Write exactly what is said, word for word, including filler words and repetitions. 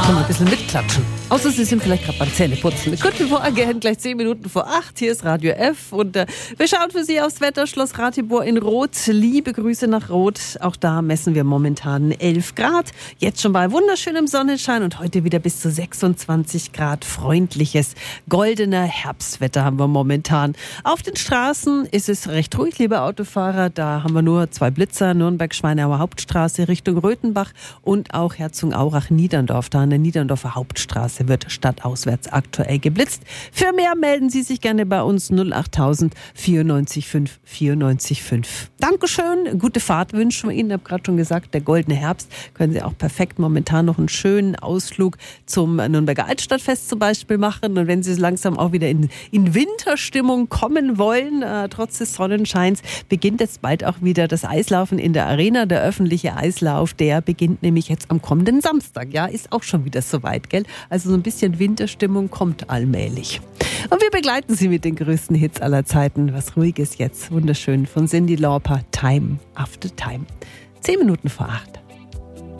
Schon mal ein bisschen mitklatschen. Außer Sie sind vielleicht gerade beim Zähneputzen. Guten Morgen, gleich zehn Minuten vor acht. Hier ist Radio F. Und äh, wir schauen für Sie aufs Wetter. Schloss Ratibor in Rot. Liebe Grüße nach Rot. Auch da messen wir momentan elf Grad. Jetzt schon bei wunderschönem Sonnenschein und heute wieder bis zu sechsundzwanzig Grad. Freundliches, goldener Herbstwetter haben wir momentan. Auf den Straßen ist es recht ruhig, liebe Autofahrer. Da haben wir nur zwei Blitzer. Nürnberg-Schweinauer Hauptstraße Richtung Röthenbach und auch Herzogenaurach-Niederndorf. Da an der Niederndorfer Hauptstraße wird stadtauswärts aktuell geblitzt. Für mehr melden Sie sich gerne bei uns null achttausend vierundneunzig fünf vierundneunzig fünf. Dankeschön, gute Fahrt wünschen wir Ihnen. Ich habe gerade schon gesagt, der goldene Herbst können Sie auch perfekt momentan noch einen schönen Ausflug zum Nürnberger Altstadtfest zum Beispiel machen. Und wenn Sie langsam auch wieder in, in Winterstimmung kommen wollen, äh, trotz des Sonnenscheins, beginnt jetzt bald auch wieder das Eislaufen in der Arena. Der öffentliche Eislauf, der beginnt nämlich jetzt am kommenden Samstag. Ja, ist auch schon wieder soweit, gell? Also so ein bisschen Winterstimmung kommt allmählich. Und wir begleiten Sie mit den größten Hits aller Zeiten. Was Ruhiges jetzt, wunderschön, von Cyndi Lauper, Time After Time. Zehn Minuten vor acht.